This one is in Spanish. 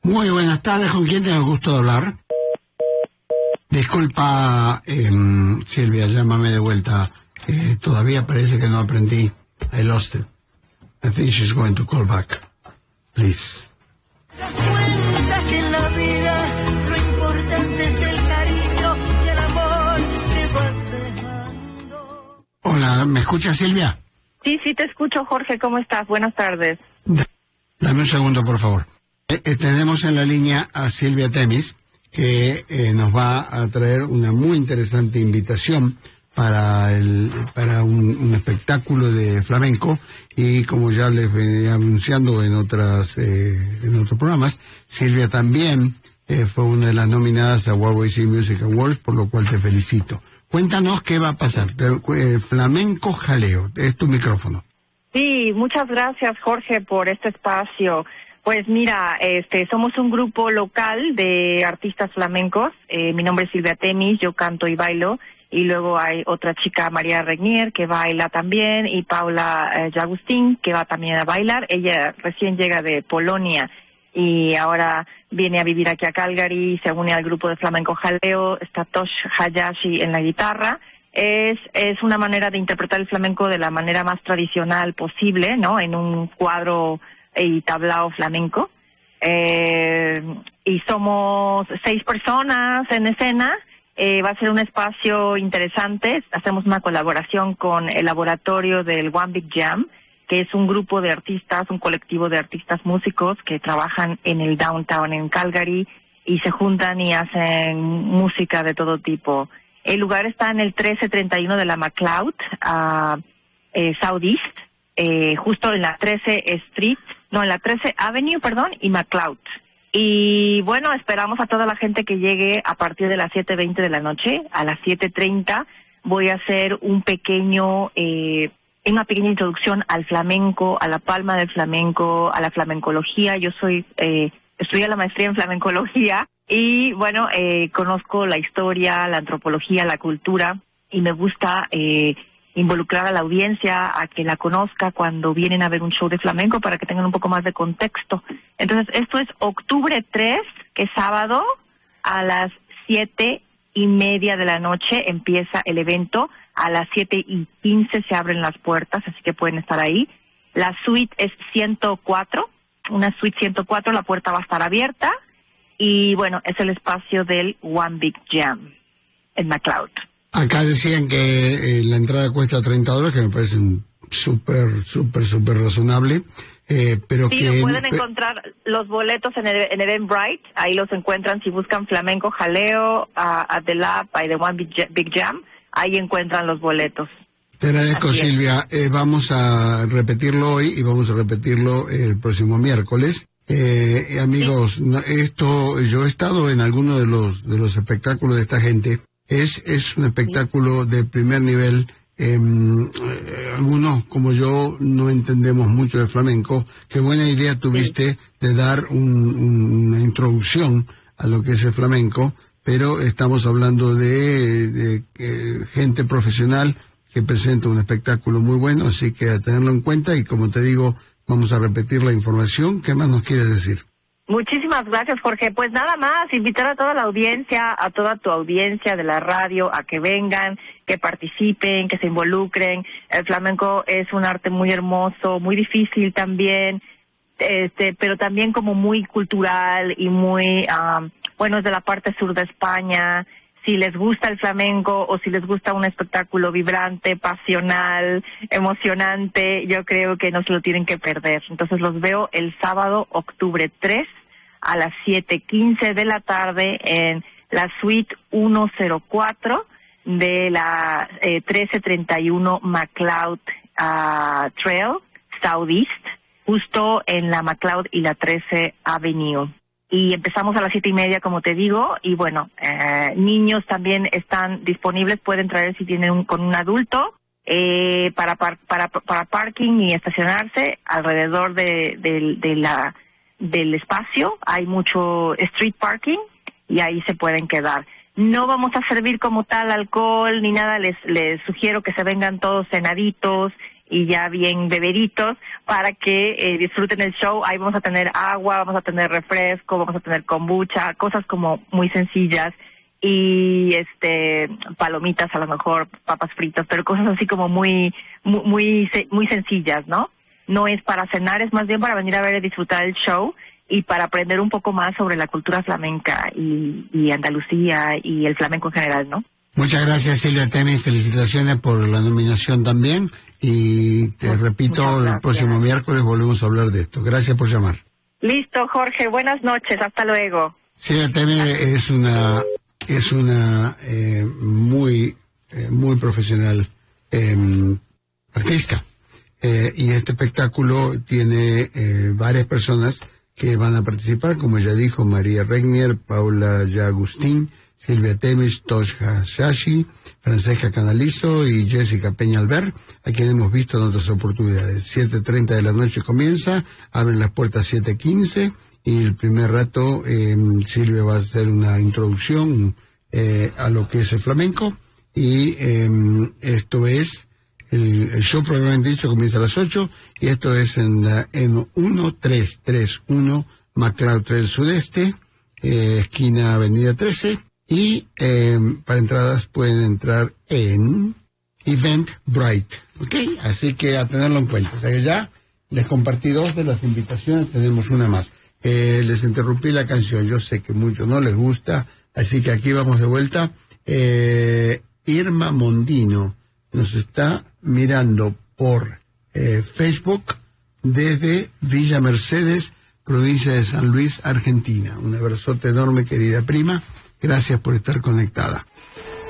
Muy buenas tardes, ¿con quién tengo el gusto de hablar? Disculpa, Silvia, llámame de vuelta. Todavía parece que no aprendí. I lost it. I think she's going to call back. Please. Te das cuenta que en la vida lo importante es el cariño y el amor que vas dejando. Hola, ¿me escuchas, Silvia? Sí, te escucho, Jorge. ¿Cómo estás? Buenas tardes. Dame un segundo, por favor. Tenemos en la línea a Silvia Temis, que nos va a traer una muy interesante invitación para un espectáculo de flamenco, y como ya les venía anunciando en otros programas, Silvia también fue una de las nominadas a YYC Music Awards, por lo cual te felicito. Cuéntanos qué va a pasar. Flamenco Jaleo, es tu micrófono. Sí, muchas gracias, Jorge, por este espacio. Pues mira, somos un grupo local de artistas flamencos. Mi nombre es Silvia Temis, yo canto y bailo. Y luego hay otra chica, María Regnier, que baila también, y Paula Jagustín, que va también a bailar. Ella recién llega de Polonia y ahora viene a vivir aquí a Calgary, se une al grupo de flamenco Jaleo. Está Tosh Hayashi en la guitarra. Es una manera de interpretar el flamenco de la manera más tradicional posible, ¿no? En un cuadro y tablao flamenco. Y somos 6 personas en escena. Va a ser un espacio interesante. Hacemos una colaboración con el laboratorio del One Big Jam, que es un grupo de artistas, un colectivo de artistas músicos que trabajan en el downtown en Calgary y se juntan y hacen música de todo tipo. El lugar está en el 1331 de la McLeod, Southeast, justo en la 13 Avenue, y McLeod. Y bueno, esperamos a toda la gente que llegue a partir de las 7:20 de la noche. A las 7:30 voy a hacer una pequeña introducción al flamenco, a la palma del flamenco, a la flamencología. Yo estudié la maestría en flamencología y bueno, conozco la historia, la antropología, la cultura, y me gusta involucrar a la audiencia a que la conozca cuando vienen a ver un show de flamenco, para que tengan un poco más de contexto. Entonces, esto es octubre 3, que es sábado, a las 7:30 de la noche empieza el evento. A las 7:15 se abren las puertas, así que pueden estar ahí. La suite es 104, una suite 104, la puerta va a estar abierta. Y bueno, es el espacio del One Big Jam en McLeod. Acá decían que la entrada cuesta $30, que me parece súper razonable. Pero sí, que pueden encontrar los boletos en Eventbrite. Ahí los encuentran si buscan Flamenco Jaleo, at the Lab, by the One Big Jam. Ahí encuentran los boletos. Te agradezco, Así Silvia. Vamos a repetirlo hoy y vamos a repetirlo el próximo miércoles. Amigos, yo he estado en alguno de los espectáculos de esta gente. Es un espectáculo de primer nivel. Algunos, como yo, no entendemos mucho de flamenco. Qué buena idea tuviste de dar una introducción a lo que es el flamenco, pero estamos hablando de gente profesional que presenta un espectáculo muy bueno, así que a tenerlo en cuenta. Y como te digo, vamos a repetir la información. ¿Qué más nos quieres decir? Muchísimas gracias, Jorge. Pues nada más, invitar a toda la audiencia, a toda tu audiencia de la radio, a que vengan, que participen, que se involucren. El flamenco es un arte muy hermoso, muy difícil también, pero también como muy cultural y muy, es de la parte sur de España. Si les gusta el flamenco o si les gusta un espectáculo vibrante, pasional, emocionante, yo creo que no se lo tienen que perder. Entonces los veo el sábado, octubre 3, a las 7:15 de la tarde en la suite 104 de la 1331 McLeod Trail, Southeast, justo en la McLeod y la 13 Avenue. Y empezamos a las 7:30, como te digo, y bueno, niños también están disponibles, pueden traer si tienen con un adulto, para parking y estacionarse alrededor del espacio. Hay mucho street parking y ahí se pueden quedar. No vamos a servir como tal alcohol ni nada, les sugiero que se vengan todos cenaditos y ya bien bebeditos, para que disfruten el show. Ahí vamos a tener agua, vamos a tener refresco, vamos a tener kombucha, cosas como muy sencillas, y palomitas, a lo mejor papas fritas, pero cosas así como muy sencillas, ¿no? No es para cenar, es más bien para venir a ver y disfrutar el show y para aprender un poco más sobre la cultura flamenca y Andalucía y el flamenco en general, ¿no? Muchas gracias, Silvia Temis, felicitaciones por la nominación también, y te repito, el próximo miércoles volvemos a hablar de esto. Gracias por llamar. Listo, Jorge, buenas noches, hasta luego. Silvia Temis es una muy profesional artista, y este espectáculo tiene varias personas que van a participar, como ya dijo, María Regnier, Paula Yagustín, Silvia Temis, Tosha Shashi, Francesca Canalizo y Jessica Peñalver, a quien hemos visto en otras oportunidades. 7:30 de la noche comienza, abren las puertas 7:15, y el primer rato Silvia va a hacer una introducción a lo que es el flamenco, y esto es, el show propiamente dicho comienza a las 8, y esto es en 1331 MacLeod Trail Sudeste, esquina Avenida 13, y para entradas pueden entrar en Eventbrite, ¿ok? Así que a tenerlo en cuenta. O sea que ya les compartí 2 de las invitaciones, tenemos una más. Les interrumpí la canción, yo sé que mucho no les gusta, así que aquí vamos de vuelta. Irma Mondino nos está mirando por Facebook desde Villa Mercedes, provincia de San Luis, Argentina. Un abrazote enorme, querida prima. Gracias por estar conectada.